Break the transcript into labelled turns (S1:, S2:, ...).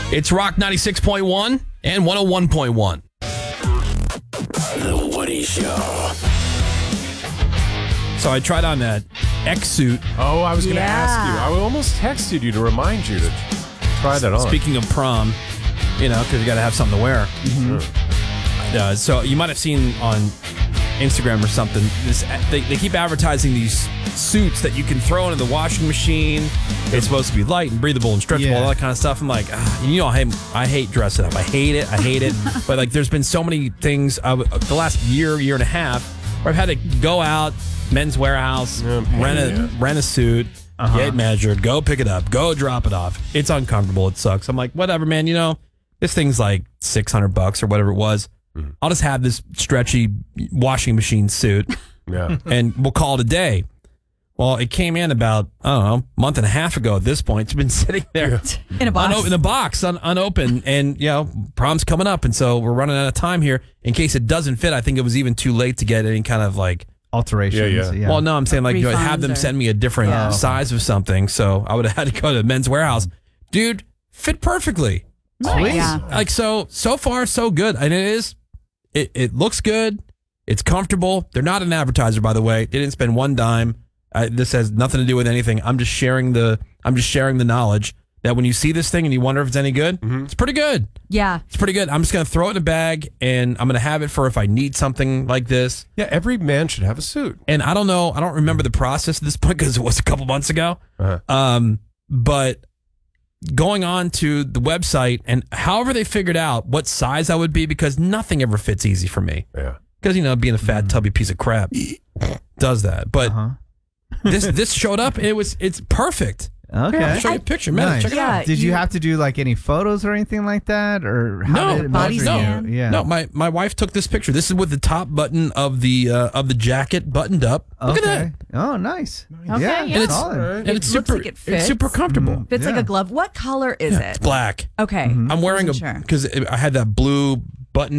S1: It's Rock 96.1 and 101.1.
S2: The Woody Show.
S1: So I tried on that X suit.
S3: Oh, I was going to ask you. I almost texted you to remind you to try that on.
S1: Speaking of prom, because you got to have something to wear.
S3: Mm-hmm.
S1: So you might have seen on Instagram or something, they keep advertising these suits that you can throw into the washing machine. It's supposed to be light and breathable and stretchable, all that kind of stuff. I'm like, I hate dressing up. I hate it. But like, there's been so many things the last year and a half where I've had to go out, Men's Warehouse, rent a suit, get measured, go pick it up, go drop it off. It's uncomfortable. It sucks. I'm like, whatever, man. This thing's like $600 or whatever it was. I'll just have this stretchy washing machine suit, and we'll call it a day. Well, it came in about, a month and a half ago at this point. It's been sitting there
S4: in a box.
S1: In a box, unopened. And, prom's coming up. And so we're running out of time here. In case it doesn't fit, I think it was even too late to get any kind of like
S5: alterations.
S3: Yeah.
S1: Well, no, I'm saying like have them send me a different size of something. So I would have had to go to Men's Warehouse. Dude, fit perfectly.
S4: Nice. Yeah.
S1: Like, so far, so good. And it looks good. It's comfortable. They're not an advertiser, by the way. They didn't spend one dime. This has nothing to do with anything. I'm just sharing the knowledge that when you see this thing and you wonder if it's any good, it's pretty good.
S4: Yeah.
S1: It's pretty good. I'm just going to throw it in a bag and I'm going to have it for if I need something like this.
S3: Yeah, every man should have a suit.
S1: And I don't know. I don't remember the process at this point because it was a couple months ago. But going on to the website and however they figured out what size I would be, because nothing ever fits easy for me.
S3: Yeah.
S1: Because, being a fat, tubby piece of crap does that. But this showed up and it's perfect.
S5: Okay.
S1: I'll show you a picture, man.
S5: Nice.
S1: Check it out.
S5: Did you have to do like any photos or anything like that, or how did it
S4: body
S5: measure
S4: scan?
S5: you? Yeah.
S1: No, my wife took this picture. This is with the top button of the jacket buttoned up. Look at that.
S5: Oh, nice.
S4: Okay, yeah.
S1: And it's
S5: solid.
S1: and it's
S4: looks
S1: super
S4: like it fits.
S1: it's super comfortable.
S4: Fits like
S5: Yeah.
S4: a glove. What color is it?
S1: It's black.
S4: Okay.
S1: I'm wearing
S4: Wasn't sure.
S1: because I had that blue button